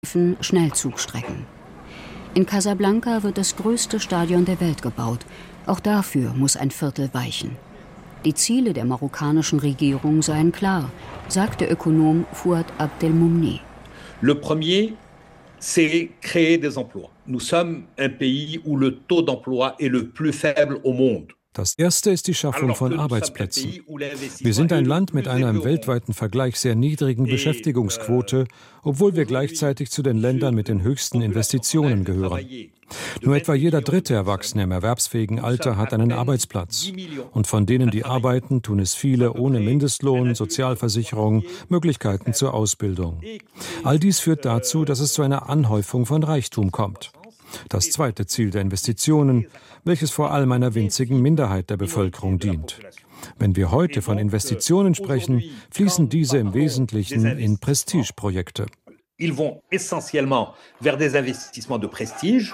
Schnellzugstrecken. In Casablanca wird das größte Stadion der Welt gebaut. Auch dafür muss ein Viertel weichen. Die Ziele der marokkanischen Regierung seien klar, sagt der Ökonom Fouad Abdelmoumni. Le premier, c'est créer des emplois. Nous sommes un pays où le taux d'emploi est le plus faible au monde. Das erste ist die Schaffung von Arbeitsplätzen. Wir sind ein Land mit einer im weltweiten Vergleich sehr niedrigen Beschäftigungsquote, obwohl wir gleichzeitig zu den Ländern mit den höchsten Investitionen gehören. Nur etwa jeder dritte Erwachsene im erwerbsfähigen Alter hat einen Arbeitsplatz. Und von denen, die arbeiten, tun es viele ohne Mindestlohn, Sozialversicherung, Möglichkeiten zur Ausbildung. All dies führt dazu, dass es zu einer Anhäufung von Reichtum kommt. Das zweite Ziel der Investitionen, welches vor allem einer winzigen Minderheit der Bevölkerung dient. Wenn wir heute von Investitionen sprechen, fließen diese im Wesentlichen in Prestigeprojekte. Ils vont essentiellement vers des investissements de prestige.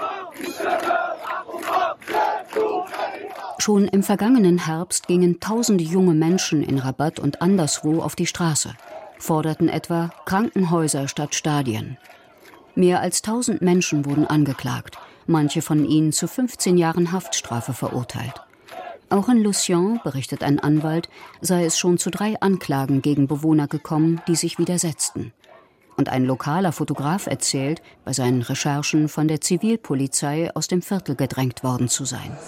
Schon im vergangenen Herbst gingen tausende junge Menschen in Rabat und anderswo auf die Straße, forderten etwa Krankenhäuser statt Stadien. Mehr als 1000 Menschen wurden angeklagt, manche von ihnen zu 15 Jahren Haftstrafe verurteilt. Auch in Lucien, berichtet ein Anwalt, sei es schon zu 3 Anklagen gegen Bewohner gekommen, die sich widersetzten. Und ein lokaler Fotograf erzählt, bei seinen Recherchen von der Zivilpolizei aus dem Viertel gedrängt worden zu sein.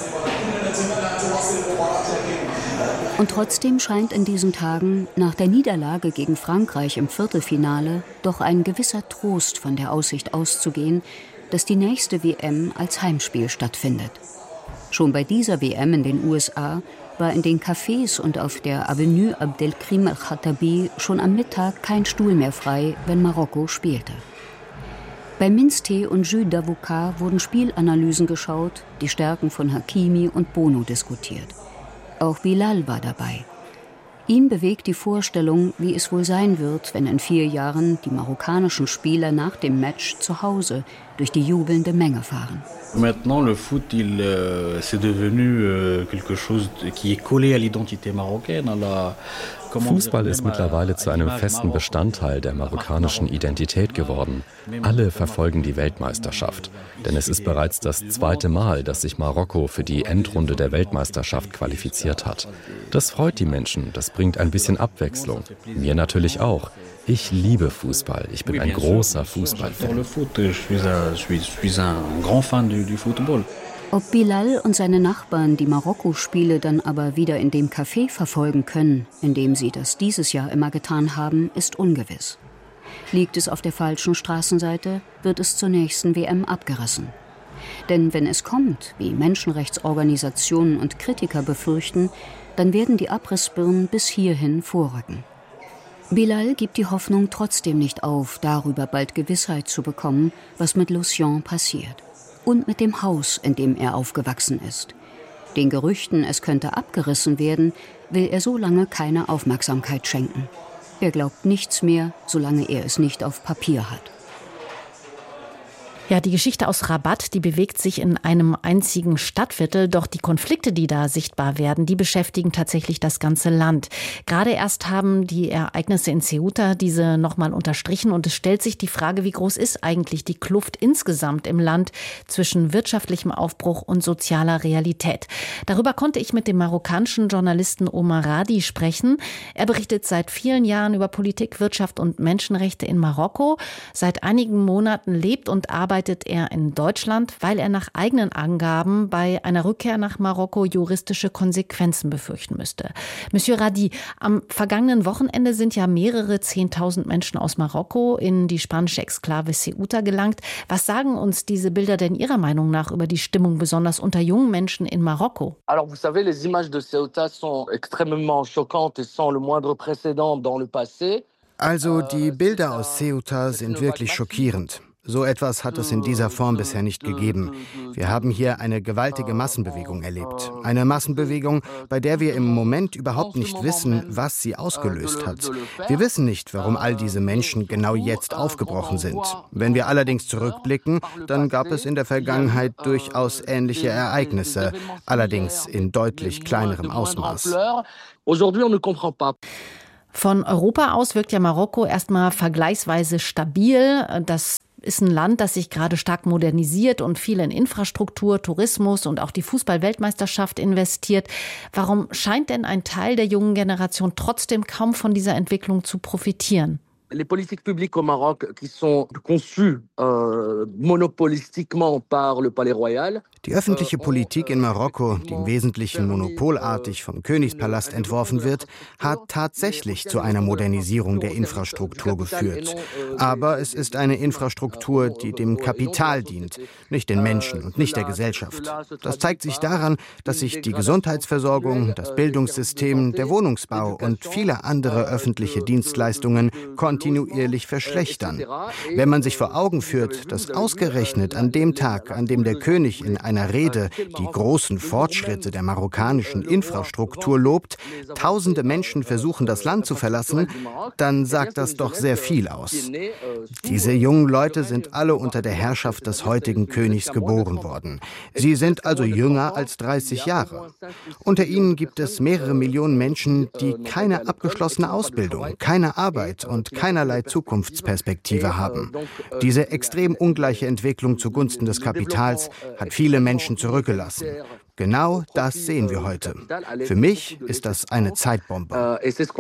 Und trotzdem scheint in diesen Tagen nach der Niederlage gegen Frankreich im Viertelfinale doch ein gewisser Trost von der Aussicht auszugehen, dass die nächste WM als Heimspiel stattfindet. Schon bei dieser WM in den USA war in den Cafés und auf der Avenue Abdelkrim el-Khattabi schon am Mittag kein Stuhl mehr frei, wenn Marokko spielte. Bei Minztee und Jus d'Avocat wurden Spielanalysen geschaut, die Stärken von Hakimi und Bono diskutiert. Auch Bilal war dabei. Ihn bewegt die Vorstellung, wie es wohl sein wird, wenn in 4 Jahren die marokkanischen Spieler nach dem Match zu Hause durch die jubelnde Menge fahren. Maintenant, le foot, c'est devenu quelque chose qui est collé à l'identité marocaine, à la Fußball ist mittlerweile zu einem festen Bestandteil der marokkanischen Identität geworden. Alle verfolgen die Weltmeisterschaft. Denn es ist bereits das 2. Mal, dass sich Marokko für die Endrunde der Weltmeisterschaft qualifiziert hat. Das freut die Menschen, das bringt ein bisschen Abwechslung. Mir natürlich auch. Ich liebe Fußball. Ich bin ein großer Fußballfan. Ob Bilal und seine Nachbarn die Marokko-Spiele dann aber wieder in dem Café verfolgen können, in dem sie das dieses Jahr immer getan haben, ist ungewiss. Liegt es auf der falschen Straßenseite, wird es zur nächsten WM abgerissen. Denn wenn es kommt, wie Menschenrechtsorganisationen und Kritiker befürchten, dann werden die Abrissbirnen bis hierhin vorrücken. Bilal gibt die Hoffnung trotzdem nicht auf, darüber bald Gewissheit zu bekommen, was mit Lucien passiert. Und mit dem Haus, in dem er aufgewachsen ist. Den Gerüchten, es könnte abgerissen werden, will er so lange keine Aufmerksamkeit schenken. Er glaubt nichts mehr, solange er es nicht auf Papier hat. Ja, die Geschichte aus Rabat, die bewegt sich in einem einzigen Stadtviertel, doch die Konflikte, die da sichtbar werden, die beschäftigen tatsächlich das ganze Land. Gerade erst haben die Ereignisse in Ceuta diese nochmal unterstrichen und es stellt sich die Frage, wie groß ist eigentlich die Kluft insgesamt im Land zwischen wirtschaftlichem Aufbruch und sozialer Realität. Darüber konnte ich mit dem marokkanischen Journalisten Omar Radi sprechen. Er berichtet seit vielen Jahren über Politik, Wirtschaft und Menschenrechte in Marokko. Seit einigen Monaten lebt und arbeitet er in Deutschland, weil er nach eigenen Angaben bei einer Rückkehr nach Marokko juristische Konsequenzen befürchten müsste. Monsieur Radi, am vergangenen Wochenende sind ja mehrere 10.000 Menschen aus Marokko in die spanische Exklave Ceuta gelangt. Was sagen uns diese Bilder denn Ihrer Meinung nach über die Stimmung, besonders unter jungen Menschen in Marokko? Alors, vous savez, les images de Ceuta sont extrêmement choquantes et sans le moindre précédent dans le passé. Also, die Bilder aus Ceuta sind wirklich schockierend. So etwas hat es in dieser Form bisher nicht gegeben. Wir haben hier eine gewaltige Massenbewegung erlebt. Eine Massenbewegung, bei der wir im Moment überhaupt nicht wissen, was sie ausgelöst hat. Wir wissen nicht, warum all diese Menschen genau jetzt aufgebrochen sind. Wenn wir allerdings zurückblicken, dann gab es in der Vergangenheit durchaus ähnliche Ereignisse, allerdings in deutlich kleinerem Ausmaß. Von Europa aus wirkt ja Marokko erstmal vergleichsweise stabil. Das ist ein Land, das sich gerade stark modernisiert und viel in Infrastruktur, Tourismus und auch die Fußball-Weltmeisterschaft investiert. Warum scheint denn ein Teil der jungen Generation trotzdem kaum von dieser Entwicklung zu profitieren? Les politiques publiques au Maroc qui sont conçues monopolistiquement par le Palais Royal. Die öffentliche Politik in Marokko, die im Wesentlichen monopolartig vom Königspalast entworfen wird, hat tatsächlich zu einer Modernisierung der Infrastruktur geführt. Aber es ist eine Infrastruktur, die dem Kapital dient, nicht den Menschen und nicht der Gesellschaft. Das zeigt sich daran, dass sich die Gesundheitsversorgung, das Bildungssystem, der Wohnungsbau und viele andere öffentliche Dienstleistungen kontinuierlich verschlechtern. Wenn man sich vor Augen führt, dass ausgerechnet an dem Tag, an dem der König in einer Rede die großen Fortschritte der marokkanischen Infrastruktur lobt, tausende Menschen versuchen, das Land zu verlassen, dann sagt das doch sehr viel aus. Diese jungen Leute sind alle unter der Herrschaft des heutigen Königs geboren worden. Sie sind also jünger als 30 Jahre. Unter ihnen gibt es mehrere Millionen Menschen, die keine abgeschlossene Ausbildung, keine Arbeit und keinerlei Zukunftsperspektive haben. Diese extrem ungleiche Entwicklung zugunsten des Kapitals hat viele Menschen zurückgelassen. Genau das sehen wir heute. Für mich ist das eine Zeitbombe.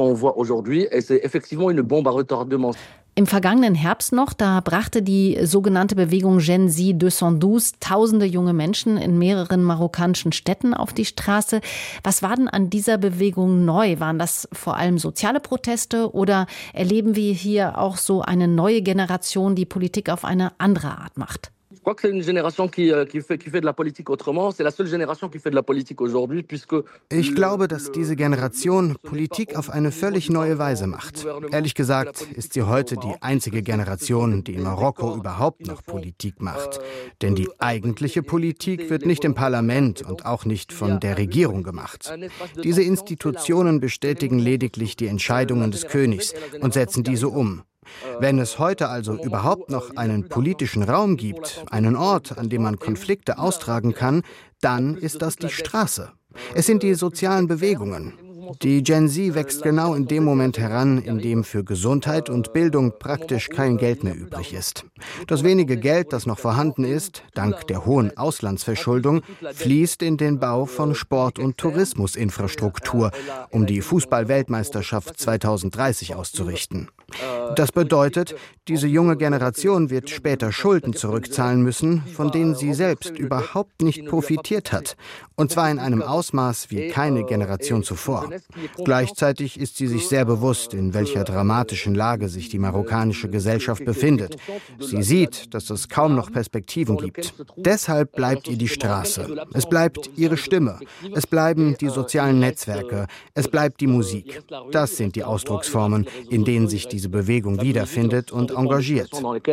Im vergangenen Herbst noch, da brachte die sogenannte Bewegung Gen Z 212 tausende junge Menschen in mehreren marokkanischen Städten auf die Straße. Was war denn an dieser Bewegung neu? Waren das vor allem soziale Proteste oder erleben wir hier auch so eine neue Generation, die Politik auf eine andere Art macht? Je crois que c'est une génération qui fait de la politique autrement. C'est la seule génération qui fait de la politique aujourd'hui, puisque ich glaube, dass diese Generation Politik auf eine völlig neue Weise macht. Ehrlich gesagt ist sie heute die einzige Generation, die in Marokko überhaupt noch Politik macht. Denn die eigentliche Politik wird nicht im Parlament und auch nicht von der Regierung gemacht. Diese Institutionen bestätigen lediglich die Entscheidungen des Königs und setzen diese um. Wenn es heute also überhaupt noch einen politischen Raum gibt, einen Ort, an dem man Konflikte austragen kann, dann ist das die Straße. Es sind die sozialen Bewegungen. Die Gen Z wächst genau in dem Moment heran, in dem für Gesundheit und Bildung praktisch kein Geld mehr übrig ist. Das wenige Geld, das noch vorhanden ist, dank der hohen Auslandsverschuldung, fließt in den Bau von Sport- und Tourismusinfrastruktur, um die Fußball-Weltmeisterschaft 2030 auszurichten. Das bedeutet, diese junge Generation wird später Schulden zurückzahlen müssen, von denen sie selbst überhaupt nicht profitiert hat. Und zwar in einem Ausmaß wie keine Generation zuvor. Gleichzeitig ist sie sich sehr bewusst, in welcher dramatischen Lage sich die marokkanische Gesellschaft befindet. Sie sieht, dass es kaum noch Perspektiven gibt. Deshalb bleibt ihr die Straße. Es bleibt ihre Stimme. Es bleiben die sozialen Netzwerke. Es bleibt die Musik. Das sind die Ausdrucksformen, in denen sich diese Bewegung wiederfindet und engagiert.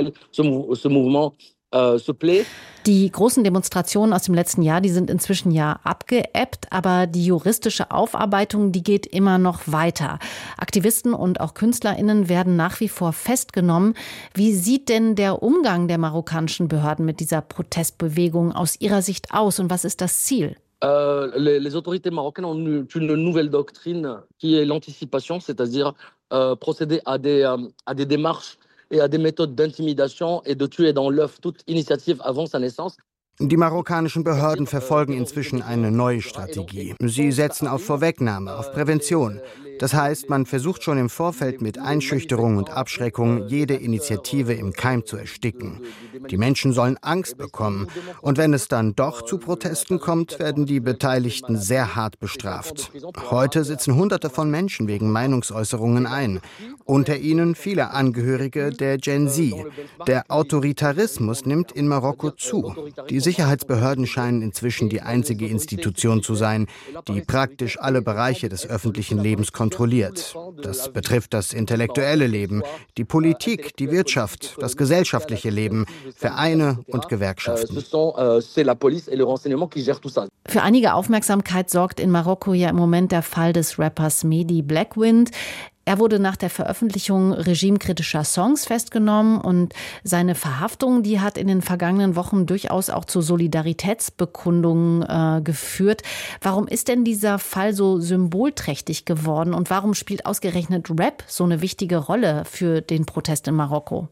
Die großen Demonstrationen aus dem letzten Jahr, die sind inzwischen ja abgeebbt, aber die juristische Aufarbeitung, die geht immer noch weiter. Aktivisten und auch KünstlerInnen werden nach wie vor festgenommen. Wie sieht denn der Umgang der marokkanischen Behörden mit dieser Protestbewegung aus Ihrer Sicht aus und was ist das Ziel? Les autorités marocaines ont une nouvelle doctrine qui est l'anticipation, c'est-à-dire procéder à des démarches et à des méthodes d'intimidation et de tuer dans l'œuf toute initiative avant sa naissance. Die marokkanischen Behörden verfolgen inzwischen eine neue Strategie. Sie setzen auf Vorwegnahme, auf Prävention. Das heißt, man versucht schon im Vorfeld mit Einschüchterung und Abschreckung jede Initiative im Keim zu ersticken. Die Menschen sollen Angst bekommen. Und wenn es dann doch zu Protesten kommt, werden die Beteiligten sehr hart bestraft. Heute sitzen Hunderte von Menschen wegen Meinungsäußerungen ein. Unter ihnen viele Angehörige der Gen Z. Der Autoritarismus nimmt in Marokko zu. Die Sicherheitsbehörden scheinen inzwischen die einzige Institution zu sein, die praktisch alle Bereiche des öffentlichen Lebens kontrolliert. Das betrifft das intellektuelle Leben, die Politik, die Wirtschaft, das gesellschaftliche Leben, Vereine und Gewerkschaften. Für einige Aufmerksamkeit sorgt in Marokko ja im Moment der Fall des Rappers Mehdi Blackwind. Er wurde nach der Veröffentlichung regimekritischer Songs festgenommen und seine Verhaftung, die hat in den vergangenen Wochen durchaus auch zu Solidaritätsbekundungen geführt. Warum ist denn dieser Fall so symbolträchtig geworden und warum spielt ausgerechnet Rap so eine wichtige Rolle für den Protest in Marokko?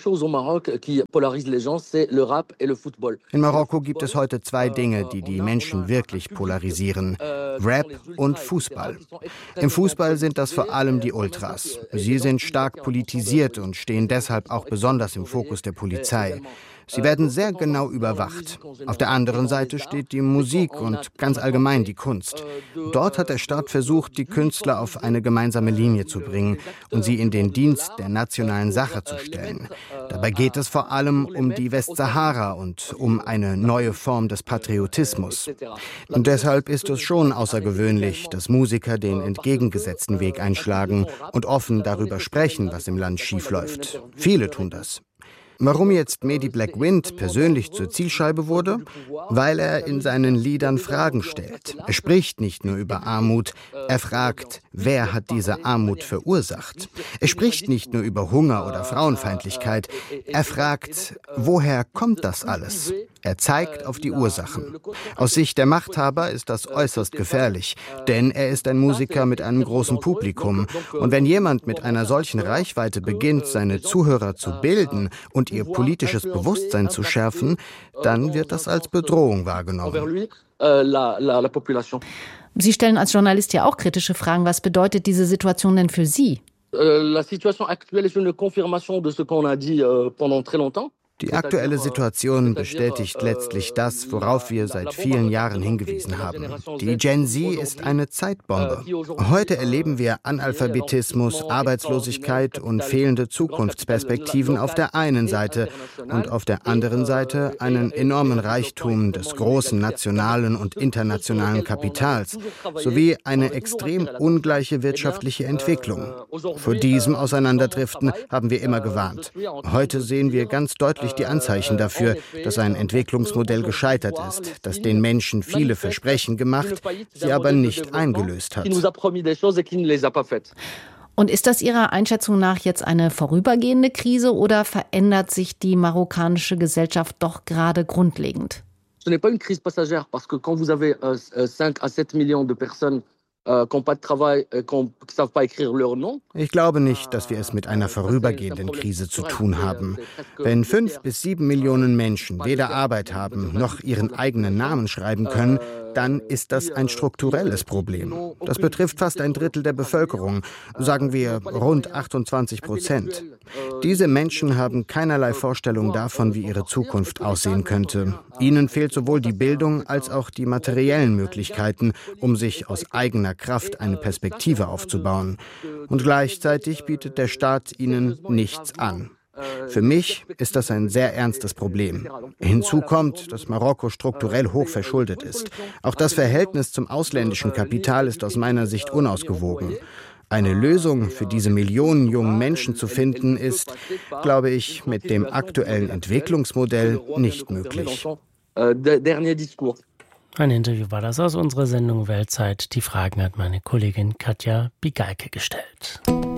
In Marokko gibt es heute zwei Dinge, die die Menschen wirklich polarisieren: Rap und Fußball. Im Fußball sind das vor allem die Ultras. Sie sind stark politisiert und stehen deshalb auch besonders im Fokus der Polizei. Sie werden sehr genau überwacht. Auf der anderen Seite steht die Musik und ganz allgemein die Kunst. Dort hat der Staat versucht, die Künstler auf eine gemeinsame Linie zu bringen und sie in den Dienst der nationalen Sache zu stellen. Dabei geht es vor allem um die Westsahara und um eine neue Form des Patriotismus. Und deshalb ist es schon außergewöhnlich, dass Musiker den entgegengesetzten Weg einschlagen und offen darüber sprechen, was im Land schiefläuft. Viele tun das. Warum jetzt Mehdi Black Wind persönlich zur Zielscheibe wurde? Weil er in seinen Liedern Fragen stellt. Er spricht nicht nur über Armut, er fragt, wer hat diese Armut verursacht? Er spricht nicht nur über Hunger oder Frauenfeindlichkeit, er fragt, woher kommt das alles? Er zeigt auf die Ursachen. Aus Sicht der Machthaber ist das äußerst gefährlich, denn er ist ein Musiker mit einem großen Publikum. Und wenn jemand mit einer solchen Reichweite beginnt, seine Zuhörer zu bilden und ihr politisches Bewusstsein zu schärfen, dann wird das als Bedrohung wahrgenommen. Sie stellen als Journalist ja auch kritische Fragen. Was bedeutet diese Situation denn für Sie? La situation actuelle est une confirmation de ce qu'on a dit pendant très longtemps. Die aktuelle Situation bestätigt letztlich das, worauf wir seit vielen Jahren hingewiesen haben. Die Gen Z ist eine Zeitbombe. Heute erleben wir Analphabetismus, Arbeitslosigkeit und fehlende Zukunftsperspektiven auf der einen Seite und auf der anderen Seite einen enormen Reichtum des großen nationalen und internationalen Kapitals sowie eine extrem ungleiche wirtschaftliche Entwicklung. Vor diesem Auseinanderdriften haben wir immer gewarnt. Heute sehen wir ganz deutlich die Anzeichen dafür, dass ein Entwicklungsmodell gescheitert ist, das den Menschen viele Versprechen gemacht, sie aber nicht eingelöst hat. Und ist das Ihrer Einschätzung nach jetzt eine vorübergehende Krise oder verändert sich die marokkanische Gesellschaft doch gerade grundlegend? Ce n'est pas une crise passagère, parce que quand vous avez 5 à 7 millions de personnes Ich glaube nicht, dass wir es mit einer vorübergehenden Krise zu tun haben. Wenn 5 bis 7 Millionen Menschen weder Arbeit haben, noch ihren eigenen Namen schreiben können, dann ist das ein strukturelles Problem. Das betrifft fast ein Drittel der Bevölkerung, sagen wir rund 28%. Diese Menschen haben keinerlei Vorstellung davon, wie ihre Zukunft aussehen könnte. Ihnen fehlt sowohl die Bildung als auch die materiellen Möglichkeiten, um sich aus eigener Kraft eine Perspektive aufzubauen. Und gleichzeitig bietet der Staat ihnen nichts an. Für mich ist das ein sehr ernstes Problem. Hinzu kommt, dass Marokko strukturell hoch verschuldet ist. Auch das Verhältnis zum ausländischen Kapital ist aus meiner Sicht unausgewogen. Eine Lösung für diese Millionen jungen Menschen zu finden, ist, glaube ich, mit dem aktuellen Entwicklungsmodell nicht möglich. Ein Interview war das aus unserer Sendung Weltzeit. Die Fragen hat meine Kollegin Katja Bigalke gestellt.